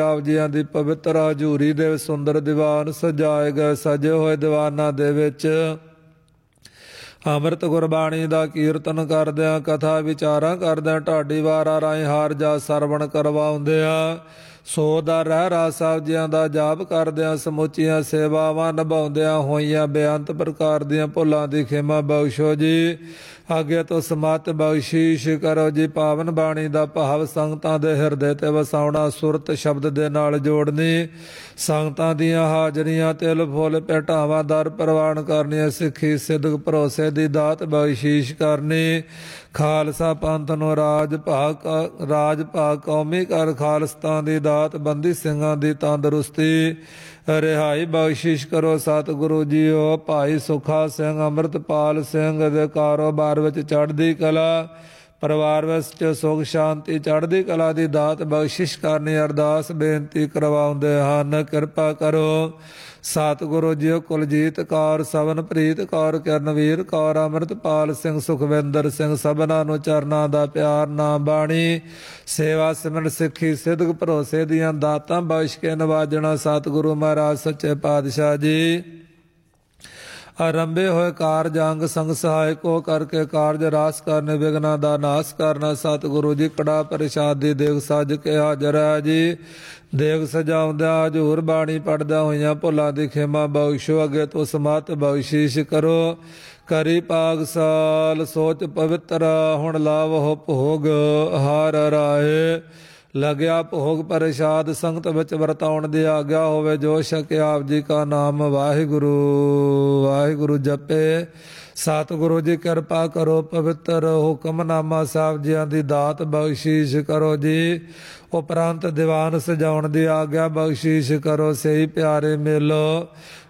ਆਪ ਜੀਆਂ ਦੀ ਪਵਿੱਤਰ ਹਜ਼ੂਰੀ ਦੇ ਸੁੰਦਰ ਦੀਵਾਨ ਸਜਾਏ ਗਏ। ਸਜੇ ਹੋਏ ਦੀਵਾਨਾਂ ਦੇ ਵਿੱਚ ਅੰਮ੍ਰਿਤ ਗੁਰਬਾਣੀ ਦਾ ਕੀਰਤਨ ਕਰਦਿਆਂ, ਕਥਾ ਵਿਚਾਰਾਂ ਕਰਦਿਆਂ ਢਾਡੀ ਵਾਰਾਂ ਰਾਹੀਂ ਹਾਰ ਜਾ ਸਰਵਣ ਕਰਵਾਉਂਦੇ ਆ। ਸੋ ਦਾ ਰਹਿਰਾਸ ਸਾਹਿਬ ਜੀਆਂ ਦਾ ਜਾਪ ਕਰਦਿਆਂ, ਸਮੁੱਚੀਆਂ ਸੇਵਾਵਾਂ ਨਿਭਾਉਂਦਿਆਂ ਹੋਈਆਂ ਬੇਅੰਤ ਪ੍ਰਕਾਰ ਦੀਆਂ ਭੁੱਲਾਂ ਦੀ ਖਿਮਾ ਬਖਸ਼ੋ ਜੀ। ਅੱਗੇ ਤੋਂ ਸਮਤ ਬਖਸ਼ੀਸ਼ ਕਰੋ ਜੀ। ਪਾਵਨ ਬਾਣੀ ਦਾ ਭਾਵ ਸੰਗਤਾਂ ਦੇ ਹਿਰਦੇ ਤੇ ਵਸਾਉਣਾ, ਸੁਰਤ ਸ਼ਬਦ ਦੇ ਨਾਲ ਜੋੜਨੀ, ਸੰਗਤਾਂ ਦੀਆਂ ਹਾਜ਼ਰੀਆਂ ਤਿਲ ਫੁੱਲ ਭੇਟਾਵਾਂ ਦਰ ਪ੍ਰਵਾਨ ਕਰਨੀਆਂ, ਸਿੱਖੀ ਸਿਦਕ ਭਰੋਸੇ ਦੀ ਦਾਤ ਬਖਸ਼ੀਸ਼ ਕਰਨੀ। ਖਾਲਸਾ ਪੰਥ ਨੂੰ ਰਾਜ ਭਾਗ ਕੌਮੀ ਕਰ, ਖਾਲਸਤਾਨ ਦੀ ਦਾਤ ਬੰਦੀ ਸਿੰਘਾਂ ਦੀ ਤੰਦਰੁਸਤੀ ਰਿਹਾਈ ਬਖਸ਼ਿਸ਼ ਕਰੋ। ਸਤਿਗੁਰੂ ਜੀਓ ਭਾਈ ਸੁਖਾ ਸਿੰਘ, ਅੰਮ੍ਰਿਤਪਾਲ ਸਿੰਘ ਦੇ ਕਾਰੋਬਾਰ ਵਿੱਚ ਚੜ੍ਹਦੀ ਕਲਾ, ਪਰਿਵਾਰ ਵਿੱਚ ਸੁਖ ਸ਼ਾਂਤੀ ਚੜ੍ਹਦੀ ਕਲਾ ਦੀ ਦਾਤ ਬਖਸ਼ਿਸ਼ ਕਰਨੀ ਅਰਦਾਸ ਬੇਨਤੀ ਕਰਵਾਉਂਦੇ ਹਨ। ਕਿਰਪਾ ਕਰੋ ਸਤਿਗੁਰੂ ਜੀਓ ਕੁਲਜੀਤ ਕੌਰ, ਸਵਨਪ੍ਰੀਤ ਕੌਰ, ਕਿਰਨਵੀਰ ਕੌਰ, ਅੰਮ੍ਰਿਤਪਾਲ ਸਿੰਘ, ਸੁਖਵਿੰਦਰ ਸਿੰਘ ਸਭਨਾਂ ਨੂੰ ਚਰਨਾਂ ਦਾ ਪਿਆਰ, ਨਾਮ ਬਾਣੀ ਸੇਵਾ ਸਿਮਰਨ ਸਿੱਖੀ ਸਿਦਕ ਭਰੋਸੇ ਦੀਆਂ ਦਾਤਾਂ ਬਖਸ਼ ਕੇ ਨਵਾਜਣਾ। ਸਤਿਗੁਰੂ ਮਹਾਰਾਜ ਸੱਚੇ ਪਾਤਸ਼ਾਹ ਜੀ ਆਰੰਭੇ ਹੋਏ ਕਾਰਜ ਅੰਗ ਸੰਗ ਸਹਾਇਕੋ ਕਰਕੇ ਕਾਰਜ ਰਾਸ ਕਰਨੇ, ਵਿਘਨਾਂ ਦਾ ਨਾਸ ਕਰਨਾ। ਸਤਿਗੁਰੂ ਜੀ ਕੜਾ ਪ੍ਰਸ਼ਾਦ ਦੀ ਦੇਗ ਸੱਜ ਕੇ ਹਾਜ਼ਰ ਹੈ ਜੀ। ਦੇਗ ਸਜਾਉਂਦਿਆਂ ਹਜ਼ੂਰ ਬਾਣੀ ਪੜ੍ਹਦਿਆਂ ਹੋਈਆਂ ਭੁੱਲਾਂ ਦੀ ਖਿਮਾ ਬਖਸ਼ੋ। ਅੱਗੇ ਤੋਂ ਸਮਤ ਬਖਸ਼ੀਸ਼ ਕਰੋ। ਕਰੀ ਪਾਗਸਾਲ ਸੋਚ ਪਵਿੱਤਰ, ਹੁਣ ਲਾਵਹੁ ਭੋਗ ਹਾਰ ਰਾਏ। ਲੱਗਿਆ ਭੋਗ ਪ੍ਰਸ਼ਾਦ ਸੰਗਤ ਵਿੱਚ ਵਰਤਾਉਣ ਦੀ ਆਗਿਆ ਹੋਵੇ। ਜੋ ਛਕੇ ਆਪ ਜੀ ਕਾ ਨਾਮ ਵਾਹਿਗੁਰੂ ਵਾਹਿਗੁਰੂ ਜਪੇ। ਸਤਿਗੁਰੂ ਜੀ ਕਿਰਪਾ ਕਰੋ, ਪਵਿੱਤਰ ਹੁਕਮਨਾਮਾ ਸਾਹਿਬ ਜੀਆਂ ਦੀ ਦਾਤ ਬਖਸ਼ੀਸ਼ ਕਰੋ ਜੀ। ਉਪਰੰਤ ਦੀਵਾਨ ਸਜਾਉਣ ਦੀ ਆਗਿਆ ਬਖਸ਼ੀਸ਼ ਕਰੋ। ਸਹੀ ਪਿਆਰੇ ਮੇਲੋ